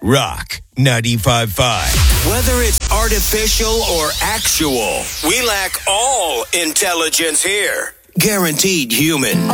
Rock 95.5. Whether it's artificial or actual, we lack all intelligence here. Guaranteed human.